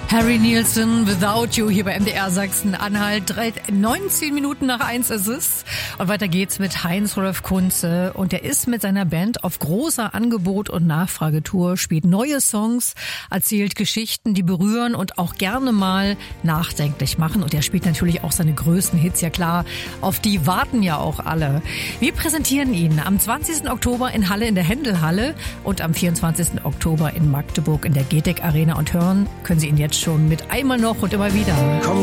Harry Nilsson, Without You, hier bei MDR Sachsen-Anhalt. 19 Minuten nach 1 ist es. Und weiter geht's mit Heinz-Rolf Kunze. Und er ist mit seiner Band auf großer Angebot- und Nachfragetour, spielt neue Songs, erzählt Geschichten, die berühren und auch gerne mal nachdenklich machen. Und er spielt natürlich auch seine größten Hits, ja klar. Auf die warten ja auch alle. Wir präsentieren ihn am 20. Oktober in Halle in der Händelhalle und am 24. Oktober in Magdeburg in der GETEC Arena. Und hören können Sie ihn jetzt schon mit Einmal noch und immer wieder. Komm